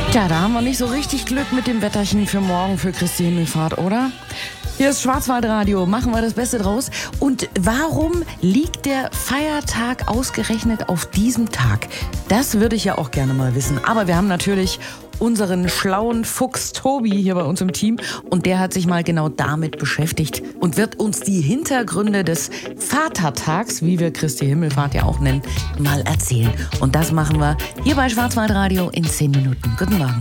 Tja, da haben wir nicht so richtig Glück mit dem Wetterchen für morgen für Christi Himmelfahrt, oder? Hier ist Schwarzwaldradio, machen wir das Beste draus. Und warum liegt der Feiertag ausgerechnet auf diesem Tag? Das würde ich ja auch gerne mal wissen. Aber wir haben natürlich unseren schlauen Fuchs Tobi hier bei uns im Team und der hat sich mal genau damit beschäftigt und wird uns die Hintergründe des Vatertags, wie wir Christi Himmelfahrt ja auch nennen, mal erzählen. Und das machen wir hier bei Schwarzwaldradio in 10 Minuten. Guten Morgen.